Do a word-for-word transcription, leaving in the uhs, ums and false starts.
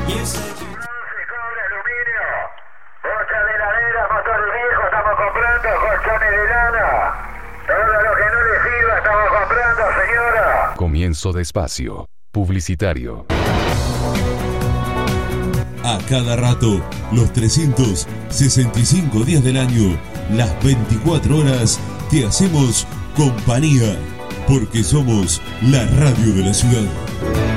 Cobre, aluminio, bocha de heladera, motores viejos, estamos comprando colchones de lana. Todo lo que no le sirva estamos comprando, señora. Comienzo de espacio publicitario. A cada rato, los trescientos sesenta y cinco días del año, las veinticuatro horas, te hacemos compañía, porque somos la radio de la ciudad.